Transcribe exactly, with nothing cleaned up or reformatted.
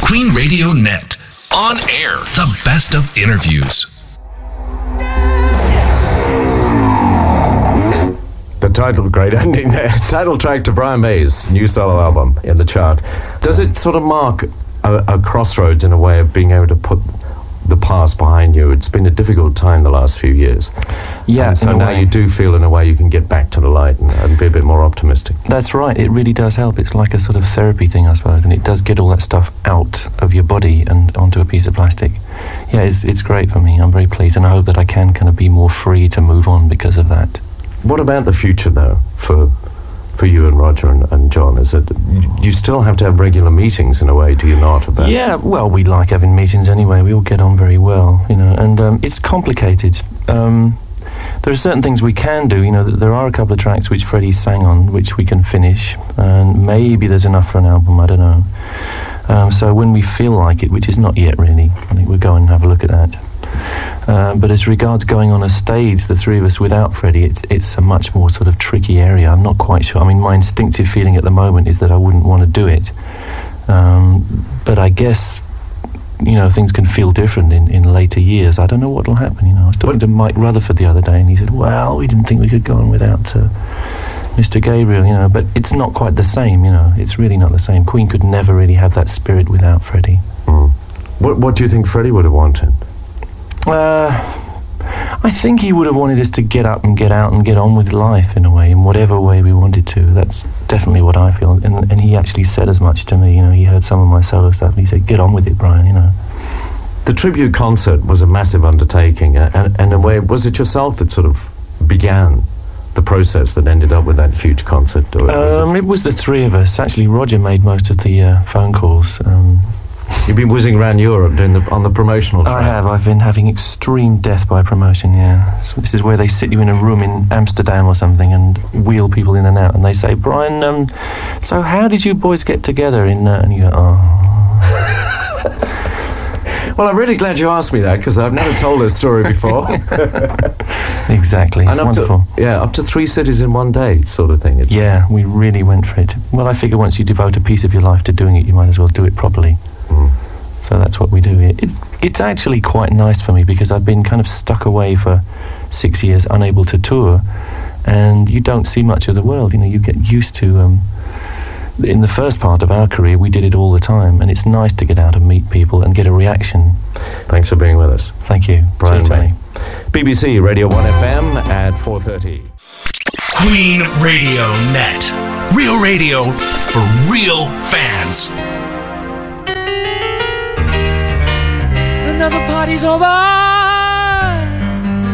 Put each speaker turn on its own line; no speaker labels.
Queen Radio Net. On air, the best of interviews.
The title, great ending there. Title track to Brian May's new solo album in the chart. Does it sort of mark a, a crossroads in a way of being able to put the past behind you? It's been a difficult time the last few years.
Yeah,
and so now way. you do feel in a way you can get back to the light and, and be a bit more optimistic.
That's right. It really does help. It's like a sort of therapy thing, I suppose, and it does get all that stuff out of your body and onto a piece of plastic. Yeah, it's it's great for me. I'm very pleased, and I hope that I can kind of be more free to move on because of that.
What about the future, though, for for you and Roger and, and John? Is it you still have to have regular meetings in a way, do you not? About
yeah, well, we like having meetings anyway. We all get on very well, you know, and um, it's complicated. Um, there are certain things we can do, you know. There are a couple of tracks which Freddie sang on, which we can finish, and maybe there's enough for an album, I don't know. Um, so when we feel like it, which is not yet really, I think we'll go and have a look at that. Uh, but as regards going on a stage, the three of us without Freddie, it's it's a much more sort of tricky area. I'm not quite sure. I mean, my instinctive feeling at the moment is that I wouldn't want to do it. Um, but I guess, you know, things can feel different in, in later years. I don't know what will happen, you know. I was talking to Mike Rutherford the other day, and he said, well, we didn't think we could go on without uh, Mister Gabriel, you know. But it's not quite the same, you know. It's really not the same. Queen could never really have that spirit without Freddie.
Mm. What, what do you think Freddie would have wanted?
Uh, I think he would have wanted us to get up and get out and get on with life in a way, in whatever way we wanted to. That's definitely what I feel. And, and he actually said as much to me. You know, he heard some of my solo stuff and he said, get on with it, Brian, you know.
The tribute concert was a massive undertaking. And, and in a way, was it yourself that sort of began the process that ended up with that huge concert? Or was
um,
it?
it was the three of us. Actually, Roger made most of the uh, phone calls. Um,
You've been whizzing around Europe doing the, on the promotional track.
I have. I've been having extreme death by promotion, yeah. So this is where they sit you in a room in Amsterdam or something and wheel people in and out, and they say, Brian, um, so how did you boys get together in... Uh, and you go, oh...
Well, I'm really glad you asked me that, because I've never told this story before.
Exactly. It's
and up
wonderful.
To, yeah, up to three cities in one day sort of thing. It's
yeah, we really went for it. Well, I figure once you devote a piece of your life to doing it, you might as well do it properly. Mm. So that's what we do. It, it's actually quite nice for me because I've been kind of stuck away for six years, unable to tour, and you don't see much of the world. You know, you get used to... Um, in the first part of our career, we did it all the time, and it's nice to get out and meet people and get a reaction.
Thanks for being with us.
Thank you.
Brian
Cheers,
May. B B C Radio one F M at four thirty.
Queen Radio Net. Real radio for real fans.
Another party's over.